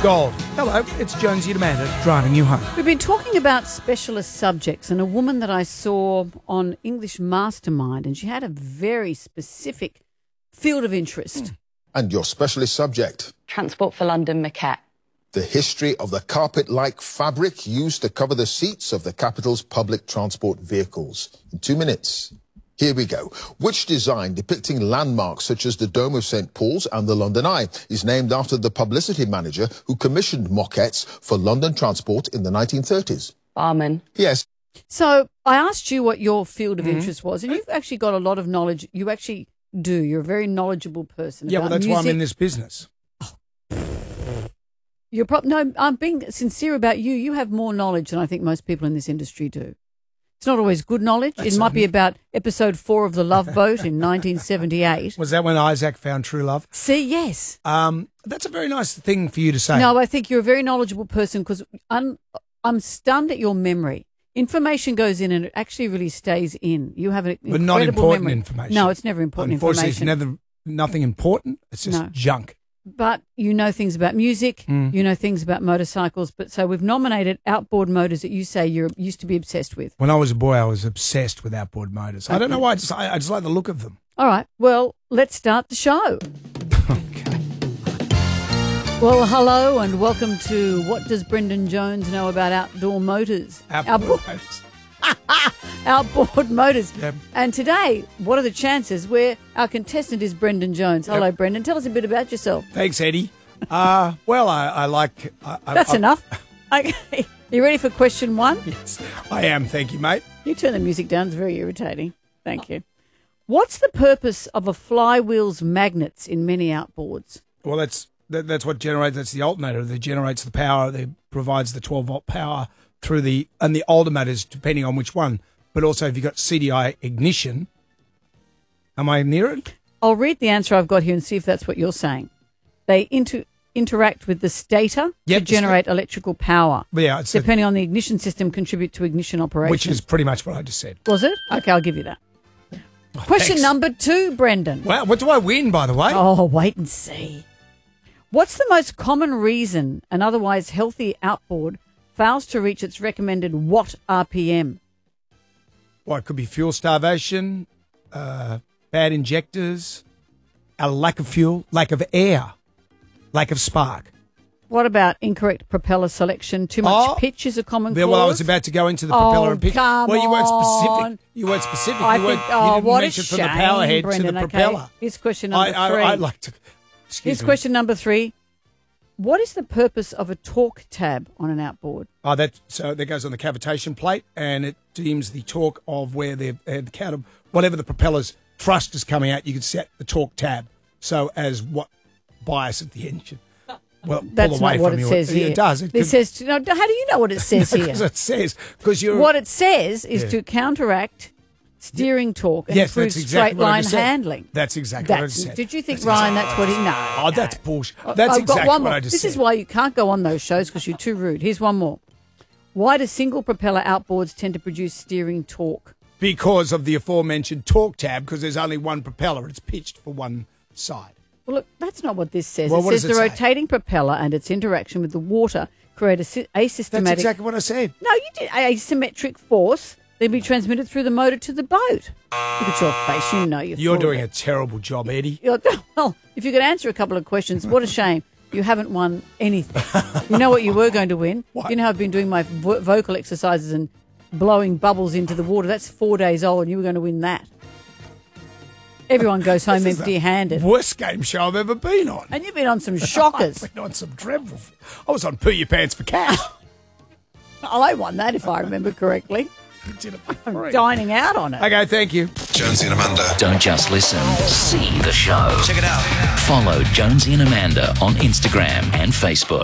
Gold. Hello, it's Jonesy and Amanda driving you home. We've been talking about specialist subjects and a woman that I saw on English Mastermind, and she had a very specific field of interest. And your specialist subject? Transport for London Maquette. The history of the carpet-like fabric used to cover the seats of the capital's public transport vehicles. In 2 minutes. Here we go. Which design depicting landmarks such as the Dome of St. Paul's and the London Eye is named after the publicity manager who commissioned moquettes for London transport in the 1930s? Barman. Yes. So I asked you what your field of interest was, and you've actually got a lot of knowledge. You actually do. You're a very knowledgeable person. Yeah, about well, that's why I'm music. in this business. No, I'm being sincere about you. You have more knowledge than I think most people in this industry do. It's not always good knowledge. It might be about episode 4 of The Love Boat in 1978. Was that when Isaac found true love? See, yes. That's a very nice thing for you to say. No, I think you're a very knowledgeable person because I'm stunned at your memory. Information goes in and it actually really stays in. You have an incredible But not important memory. information. No, it's never important Unfortunately, information. it's nothing important. It's just No. junk. But you know things about music, you know things about motorcycles. But so we've nominated outboard motors that you say you used to be obsessed with. When I was a boy, I was obsessed with outboard motors. I don't know why. I just like the look of them. All right. Well, let's start the show. Okay. Well, hello and welcome to What Does Brendan Jones Know About Outdoor Motors? Outboard motors. Outboard motors. Yep. And today, what are the chances where our contestant is Brendan Jones? Hello, Yep. Brendan. Tell us a bit about yourself. Thanks, Eddie. Well, I like... That's enough. Okay. You ready for question 1? Yes, I am. Thank you, mate. You turn the music down. It's very irritating. Thank you. What's the purpose of a flywheel's magnets in many outboards? Well, that's what generates. That's the alternator that generates the power. That provides the 12-volt power through the alternators, depending on which one. But also, if you've got CDI ignition, am I near it? I'll read the answer I've got here and see if that's what you're saying. They interact with the stator to generate electrical power. Yeah, depending on the ignition system, contribute to ignition operation. Which is pretty much what I just said. Was it? Okay, I'll give you that. Question thanks. number 2, Brendan. Wow, what do I win, by the way? Oh, wait and see. What's the most common reason an otherwise healthy outboard fails to reach its recommended watt RPM? Well, it could be fuel starvation, bad injectors, a lack of fuel, lack of air, lack of spark. What about incorrect propeller selection? Too much pitch is a common cause. Well, I was about to go into the propeller and pitch. Come well, you weren't on. specific. You weren't specific. I you think, didn't what a mention shame, from the power head Brendan. to the Okay. propeller. Here's question number 3. I'd like to... Here's question number 3. What is the purpose of a torque tab on an outboard? Oh, that goes on the cavitation plate, and it deems the torque of where the counter, whatever the propeller's thrust is coming out. You can set the torque tab so as what bias of the engine. Well, That's pull away not what from it your, says here. It does. It says. No, how do you know what it says here? Because it says you're. What it says is to counteract steering torque and Yes, improve that's exactly straight what I line just said. handling. That's exactly what I just said. Did you think, That's Ryan, that's what he... No. Oh, that's bullshit. That's I've got exactly one what more. I just This said. is why you can't go on those shows because you're too rude. Here's one more. Why do single propeller outboards tend to produce steering torque? Because of the aforementioned torque tab, because there's only one propeller. It's pitched for one side. Well, look, that's not what this says. Well, it what says does it the say? rotating propeller and its interaction with the water create a asystematic... That's exactly what I said. No, you did. Asymmetric force then be transmitted through the motor to the boat. Look at your face. You know you're You're full doing of a it. terrible job, Eddie. Well, if you could answer a couple of questions, what a shame. You haven't won anything. You know what you were going to win? What? You know I've been doing my vocal exercises and blowing bubbles into the water. That's 4 days old and you were going to win that. Everyone goes home This is empty-handed. the worst game show I've ever been on. And you've been on some shockers. I've been on some dreadful... I was on Poo Your Pants for Cash. I won that if I remember correctly. You did it for I'm free. dining out on it. Okay, thank you. Jonesy and Amanda. Don't just listen, see the show. Check it out. Follow Jonesy and Amanda on Instagram and Facebook.